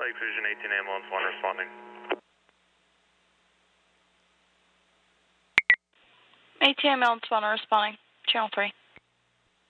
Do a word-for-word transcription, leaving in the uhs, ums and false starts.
Lake Fusion eighteen ambulance one responding. eighteen ambulance one responding. Channel three.